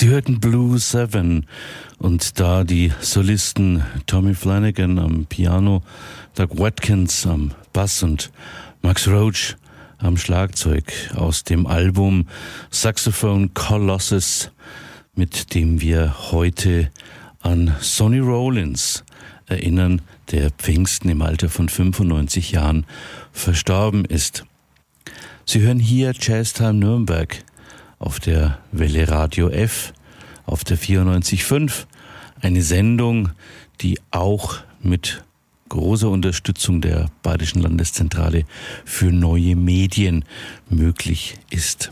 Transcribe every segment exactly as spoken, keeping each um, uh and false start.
Sie hörten Blue Seven und da die Solisten Tommy Flanagan am Piano, Doug Watkins am Bass und Max Roach am Schlagzeug aus dem Album Saxophone Colossus, mit dem wir heute an Sonny Rollins erinnern, der Pfingsten im Alter von fünfundneunzig Jahren verstorben ist. Sie hören hier Jazztime Nürnberg auf der Welle Radio F, auf der vierundneunzig Komma fünf, eine Sendung, die auch mit großer Unterstützung der Badischen Landeszentrale für neue Medien möglich ist.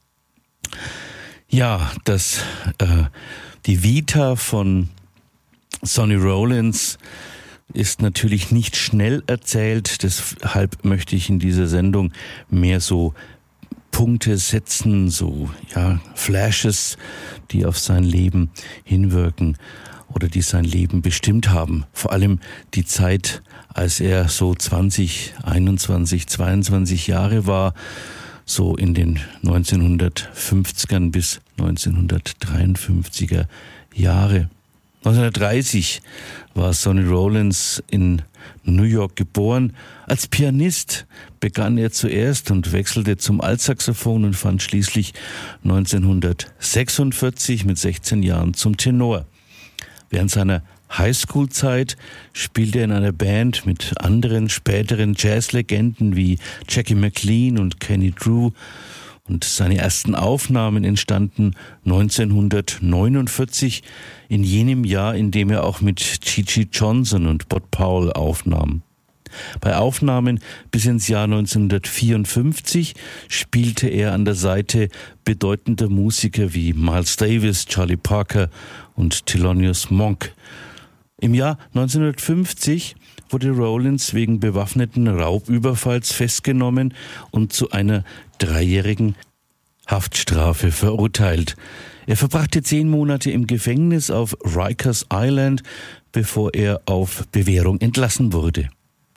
Ja, das, äh, die Vita von Sonny Rollins ist natürlich nicht schnell erzählt, deshalb möchte ich in dieser Sendung mehr so Punkte setzen, so ja Flashes, die auf sein Leben hinwirken oder die sein Leben bestimmt haben. Vor allem die Zeit, als er so zwanzig, einundzwanzig, zweiundzwanzig Jahre war, so in den neunzehnhundertfünfzigern bis neunzehnhundertdreiundfünfziger Jahre. neunzehnhundertdreißig war Sonny Rollins in New York geboren. Als Pianist begann er zuerst und wechselte zum Altsaxophon und fand schließlich neunzehnhundertsechsundvierzig mit sechzehn Jahren zum Tenor. Während seiner Highschool-Zeit spielte er in einer Band mit anderen späteren Jazzlegenden wie Jackie McLean und Kenny Drew. Und seine ersten Aufnahmen entstanden neunzehnhundertneunundvierzig, in jenem Jahr, in dem er auch mit Gigi Johnson und Bud Powell aufnahm. Bei Aufnahmen bis ins Jahr neunzehnhundertvierundfünfzig spielte er an der Seite bedeutender Musiker wie Miles Davis, Charlie Parker und Thelonious Monk. Im Jahr neunzehnhundertfünfzig wurde Rollins wegen bewaffneten Raubüberfalls festgenommen und zu einer dreijährigen Haftstrafe verurteilt. Er verbrachte zehn Monate im Gefängnis auf Rikers Island, bevor er auf Bewährung entlassen wurde.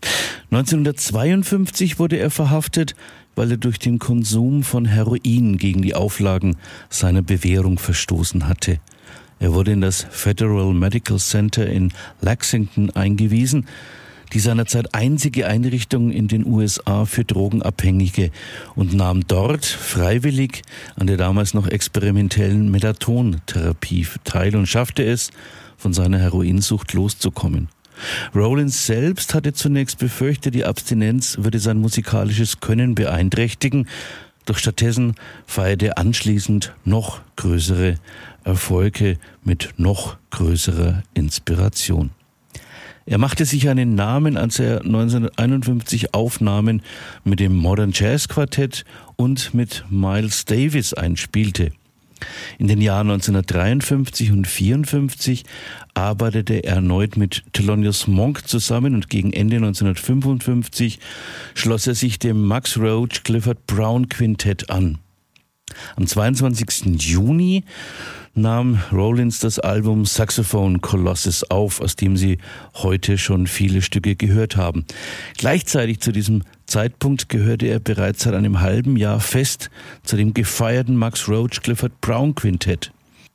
neunzehnhundertzweiundfünfzig wurde er verhaftet, weil er durch den Konsum von Heroin gegen die Auflagen seiner Bewährung verstoßen hatte. Er wurde in das Federal Medical Center in Lexington eingewiesen, die seinerzeit einzige Einrichtung in den U S A für Drogenabhängige, und nahm dort freiwillig an der damals noch experimentellen Methadontherapie teil und schaffte es, von seiner Heroinsucht loszukommen. Rollins selbst hatte zunächst befürchtet, die Abstinenz würde sein musikalisches Können beeinträchtigen, doch stattdessen feierte er anschließend noch größere Erfolge mit noch größerer Inspiration. Er machte sich einen Namen, als er neunzehnhunderteinundfünfzig Aufnahmen mit dem Modern Jazz Quartett und mit Miles Davis einspielte. In den Jahren neunzehnhundertdreiundfünfzig und vierundfünfzig arbeitete er erneut mit Thelonious Monk zusammen und gegen Ende neunzehnhundertfünfundfünfzig schloss er sich dem Max Roach Clifford Brown Quintett an. Am zweiundzwanzigsten Juni nahm Rollins das Album Saxophone Colossus auf, aus dem Sie heute schon viele Stücke gehört haben. Gleichzeitig zu diesem Zeitpunkt gehörte er bereits seit einem halben Jahr fest zu dem gefeierten Max Roach Clifford Brown Quintett.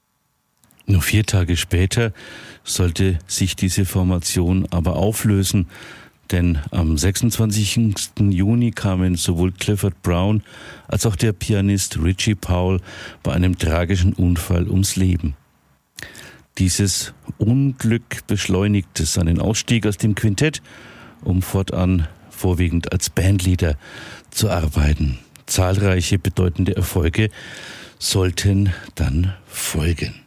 Nur vier Tage später sollte sich diese Formation aber auflösen, denn am sechsundzwanzigsten Juni kamen sowohl Clifford Brown als auch der Pianist Richie Powell bei einem tragischen Unfall ums Leben. Dieses Unglück beschleunigte seinen Ausstieg aus dem Quintett, um fortan vorwiegend als Bandleader zu arbeiten. Zahlreiche bedeutende Erfolge sollten dann folgen.